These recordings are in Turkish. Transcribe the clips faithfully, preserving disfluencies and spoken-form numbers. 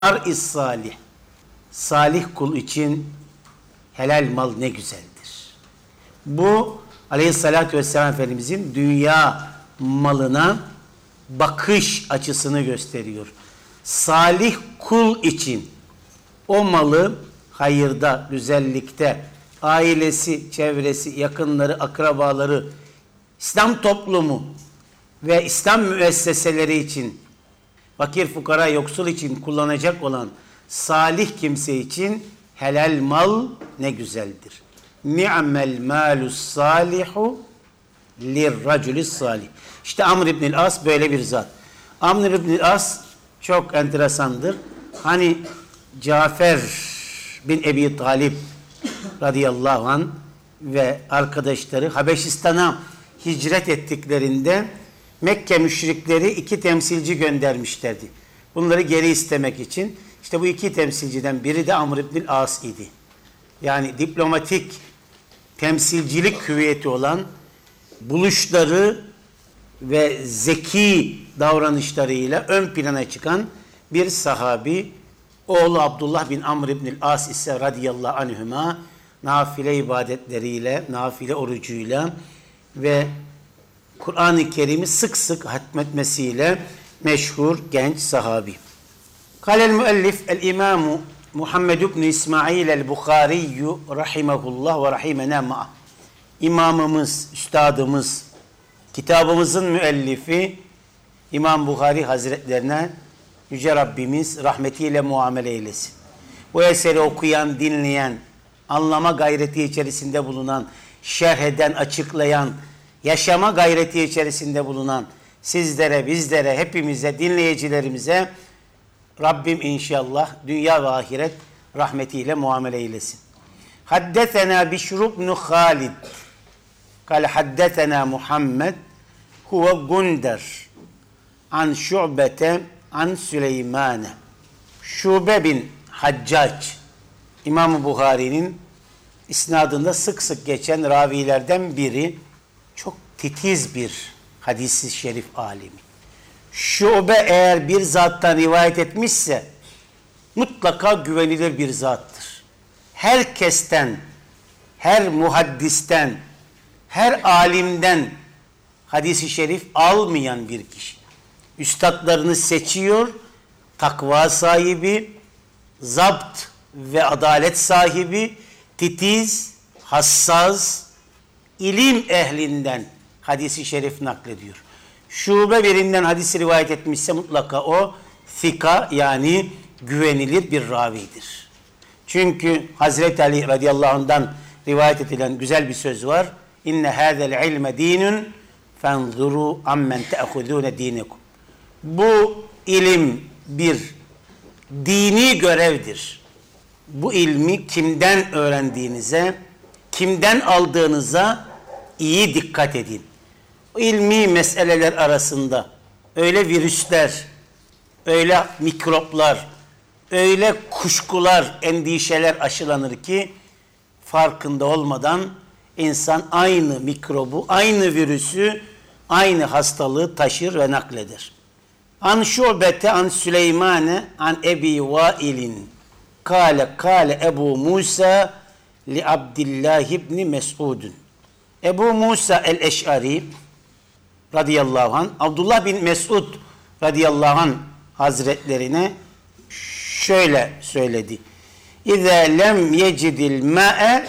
Ar-is salih. Salih kul için helal mal ne güzeldir. Bu Aleyhisselatü Vesselam Efendimizin dünya malına bakış açısını gösteriyor. Salih kul için o malı hayırda, güzellikte, ailesi, çevresi, yakınları, akrabaları, İslam toplumu ve İslam müesseseleri için, fakir, fukara, yoksul için kullanacak olan salih kimse için helal mal ne güzeldir. Ni'mel malus salihu lirraculis salih. İşte Amr ibn-i As böyle bir zat. Amr ibn-i As çok enteresandır. Hani Cafer bin Ebi Talib radıyallahu anh ve arkadaşları Habeşistan'a hicret ettiklerinde Mekke müşrikleri iki temsilci göndermişlerdi. Bunları geri istemek için. İşte bu iki temsilciden biri de Amr ibn-i As idi. Yani diplomatik temsilcilik hüviyeti olan, buluşları ve zeki davranışlarıyla ön plana çıkan bir sahabi. Oğlu Abdullah bin Amr ibn-i As ise radıyallahu anhüma nafile ibadetleriyle, nafile orucuyla ve Kur'an-ı Kerim'i sık sık hatmetmesiyle meşhur genç sahabi. Kâlel müellif el-imâmu Muhammed ibn İsmail el-Bukhari rahimahullah ve rahimena ma'ah. İmamımız, üstadımız, kitabımızın müellifi İmam Bukhari Hazretlerine Yüce Rabbimiz rahmetiyle muamele eylesin. Bu eseri okuyan, dinleyen, anlama gayreti içerisinde bulunan, şerh eden, açıklayan, yaşama gayreti içerisinde bulunan sizlere, bizlere, hepimize, dinleyicilerimize Rabbim inşallah dünya ve ahiret rahmetiyle muamele eylesin. Haddetena Bişr ibn Halid kal haddetena Muhammed huve Gundar an Şu'bete an Süleymane. Şube bin Haccac, İmam-ı Bukhari'nin isnadında sık sık geçen ravilerden biri, çok titiz bir hadis-i şerif alimi. Şube eğer bir zattan rivayet etmişse mutlaka güvenilir bir zattır. Herkesten, her muhaddisten, her alimden hadis-i şerif almayan bir kişi. Üstadlarını seçiyor, takva sahibi, zapt ve adalet sahibi, titiz, hassas, ilim ehlinden hadis-i şerif naklediyor. Şube birinden hadis rivayet etmişse mutlaka o fika, yani güvenilir bir ravidir. Çünkü Hazreti Ali radıyallahu anh'dan rivayet edilen güzel bir söz var. İnne hâzel ilme dinun fenzuru ammen te'ahudûne dinekum. Bu ilim bir dini görevdir. Bu ilmi kimden öğrendiğinize, kimden aldığınıza iyi dikkat edin. İlmi meseleler arasında öyle virüsler, öyle mikroplar, öyle kuşkular, endişeler aşılanır ki farkında olmadan insan aynı mikrobu, aynı virüsü, aynı hastalığı taşır ve nakleder. An Şu'bete an Süleymane an Ebi Vailin kâle kâle Ebu Musa li Abdillah ibn Mes'udun. Ebu Musa el-Eş'ari radıyallahu anh, Abdullah bin Mes'ud radıyallahu anh hazretlerine şöyle söyledi. İzâ lem yecidil ma'e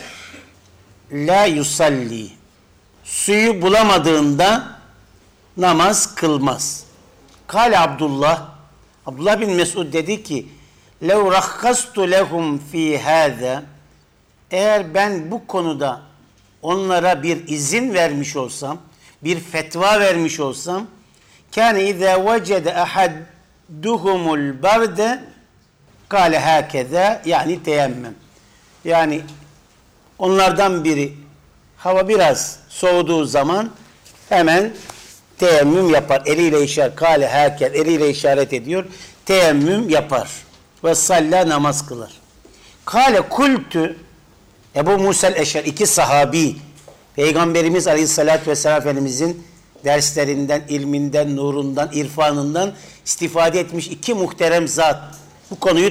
la yusalli. Suyu bulamadığında namaz kılmaz. Kâle Abdullah, Abdullah bin Mes'ud dedi ki, lev rakkastu lehum fî hâzâ, eğer ben bu konuda onlara bir izin vermiş olsam, bir fetva vermiş olsam, kâne izâ vecede ahadduhumul barde kâle hâkezâ, yani teyemmem. Yani onlardan biri hava biraz soğuduğu zaman hemen teyemmüm yapar. Eliyle işaret, kâle hâkez, eliyle işaret ediyor. Teyemmüm yapar. Ve salla, namaz kılar. Kâle kultu, Ebu Musa el-Eş'ari, iki sahabi, Peygamberimiz Aleyhisselatü Vesselam Efendimizin derslerinden, ilminden, nurundan, irfanından istifade etmiş iki muhterem zat. Bu konuyu